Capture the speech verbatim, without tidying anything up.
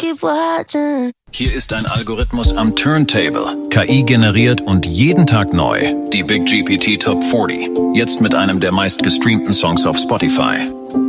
keep watching. Hier ist ein Algorithmus am Turntable. K I generiert und jeden Tag neu. Die Big G P T Top vierzig. Jetzt mit einem der meistgestreamten Songs auf Spotify.